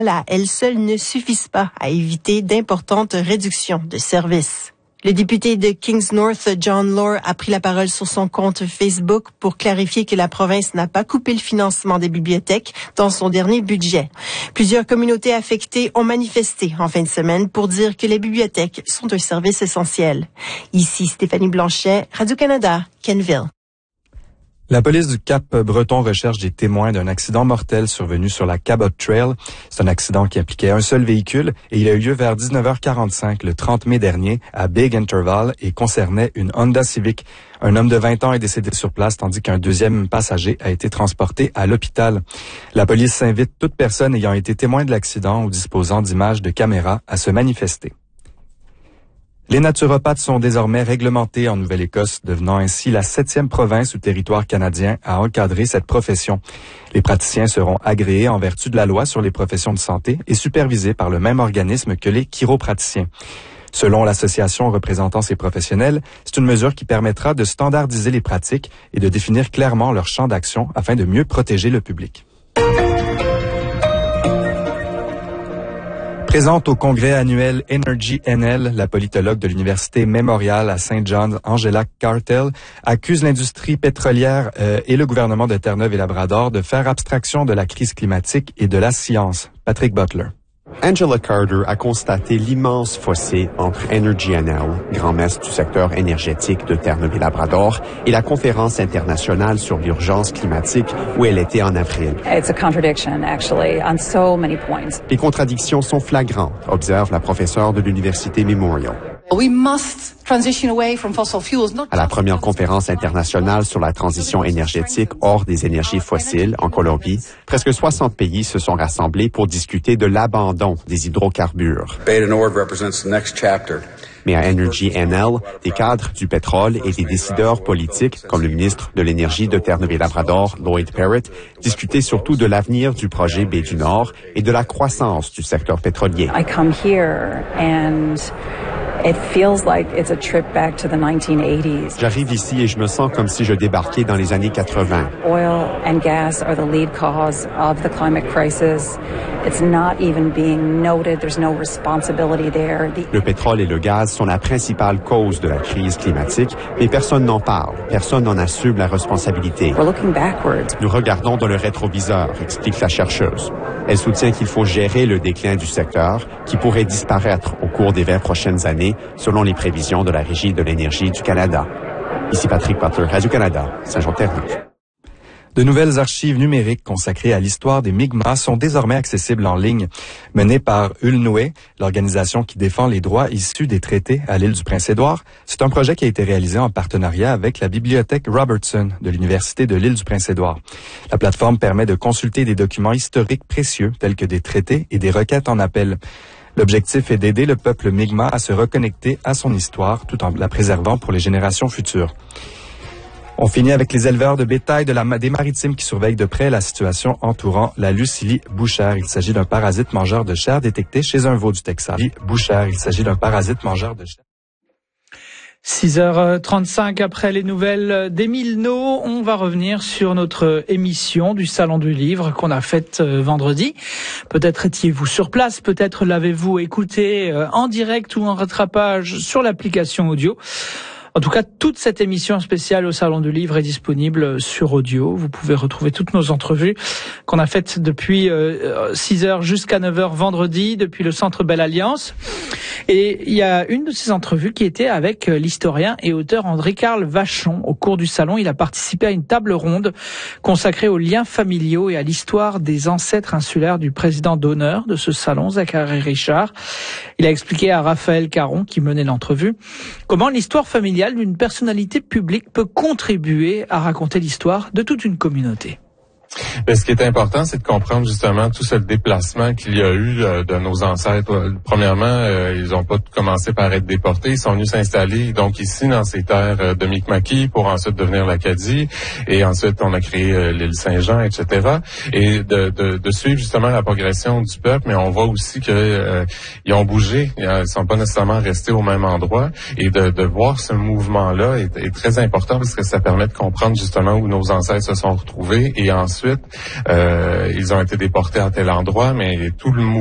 à elles seules ne suffisent pas à éviter d'importantes réductions de services. Le député de Kings North, John Lore, a pris la parole sur son compte Facebook pour clarifier que la province n'a pas coupé le financement des bibliothèques dans son dernier budget. Plusieurs communautés affectées ont manifesté en fin de semaine pour dire que les bibliothèques sont un service essentiel. Ici Stéphanie Blanchet, Radio-Canada, Kenville. La police du Cap-Breton recherche des témoins d'un accident mortel survenu sur la Cabot Trail. C'est un accident qui impliquait un seul véhicule et il a eu lieu vers 19h45 le 30 mai dernier à Big Interval et concernait une Honda Civic. Un homme de 20 ans est décédé sur place tandis qu'un deuxième passager a été transporté à l'hôpital. La police invite toute personne ayant été témoin de l'accident ou disposant d'images de caméra à se manifester. Les naturopathes sont désormais réglementés en Nouvelle-Écosse, devenant ainsi la 7e province ou territoire canadien à encadrer cette profession. Les praticiens seront agréés en vertu de la loi sur les professions de santé et supervisés par le même organisme que les chiropraticiens. Selon l'association représentant ces professionnels, c'est une mesure qui permettra de standardiser les pratiques et de définir clairement leur champ d'action afin de mieux protéger le public. Présente au congrès annuel Energy NL, la politologue de l'Université Memorial à St. John's, Angela Cartel, accuse l'industrie pétrolière et le gouvernement de Terre-Neuve-et-Labrador de faire abstraction de la crise climatique et de la science. Patrick Butler. Angela Carter a constaté l'immense fossé entre Energy NL, grand-messe du secteur énergétique de Terre-Neuve-et-Labrador, et la conférence internationale sur l'urgence climatique où elle était en avril. It's a contradiction, actually, on so many points. Les contradictions sont flagrantes, observe la professeure de l'Université Memorial. We must transition away from fossil fuels. À la première conférence internationale sur la transition énergétique hors des énergies fossiles en Colombie, presque 60 pays se sont rassemblés pour discuter de l'abandon des hydrocarbures. Mais à Energy NL, des cadres du pétrole et des décideurs politiques, comme le ministre de l'Énergie de Terre-Neuve-et-Labrador, Lloyd Parrott, discutaient surtout de l'avenir du projet Baie du Nord et de la croissance du secteur pétrolier. I come here and it feels like it's a trip back to the 1980s. J'arrive ici et je me sens comme si je débarquais dans les années 80. Oil and gas are the lead cause of the climate crisis. It's not even being noted. There's no responsibility there. Le pétrole et le gaz sont la principale cause de la crise climatique, mais personne n'en parle. Personne n'en assume la responsabilité. We're looking backwards. Nous regardons dans le rétroviseur, explique la chercheuse. Elle soutient qu'il faut gérer le déclin du secteur, qui pourrait disparaître au cours des 20 prochaines années, selon les prévisions de la Régie de l'énergie du Canada. Ici Patrick Butler, Radio-Canada, Saint-Jean-Terre-Neuve. De nouvelles archives numériques consacrées à l'histoire des Mi'kmaq sont désormais accessibles en ligne. Menées par Ulnoé, l'organisation qui défend les droits issus des traités à l'île du Prince-Édouard, c'est un projet qui a été réalisé en partenariat avec la bibliothèque Robertson de l'Université de l'île du Prince-Édouard. La plateforme permet de consulter des documents historiques précieux tels que des traités et des requêtes en appel. L'objectif est d'aider le peuple Mi'kmaq à se reconnecter à son histoire tout en la préservant pour les générations futures. On finit avec les éleveurs de bétail des Maritimes qui surveillent de près la situation entourant la Lucily bouchère. Il s'agit d'un parasite mangeur de chair détecté chez un veau du Texas. Bouchère, il s'agit d'un parasite mangeur de chair. 6h35 après les nouvelles d'Émile No, on va revenir sur notre émission du Salon du Livre qu'on a faite vendredi. Peut-être étiez-vous sur place, peut-être l'avez-vous écouté en direct ou en rattrapage sur l'application audio. En tout cas, toute cette émission spéciale au Salon du Livre est disponible sur audio. Vous pouvez retrouver toutes nos entrevues qu'on a faites depuis 6h jusqu'à 9h vendredi, depuis le Centre Belle Alliance. Et il y a une de ces entrevues qui était avec l'historien et auteur André-Carl Vachon. Au cours du salon, il a participé à une table ronde consacrée aux liens familiaux et à l'histoire des ancêtres insulaires du président d'honneur de ce salon, Zachary Richard. Il a expliqué à Raphaël Caron, qui menait l'entrevue, comment l'histoire familiale d'une personnalité publique peut contribuer à raconter l'histoire de toute une communauté. Mais ce qui est important, c'est de comprendre justement tout ce déplacement qu'il y a eu de nos ancêtres. Premièrement, ils n'ont pas commencé par être déportés, ils sont venus s'installer donc ici dans ces terres de Mi'kmaqui pour ensuite devenir l'Acadie et ensuite on a créé l'île Saint-Jean, etc. Et de suivre justement la progression du peuple, mais on voit aussi que ils ont bougé, ils sont pas nécessairement restés au même endroit et de voir ce mouvement-là est très important parce que ça permet de comprendre justement où nos ancêtres se sont retrouvés et ensuite ensuite. Ils ont été déportés à tel endroit, mais tout le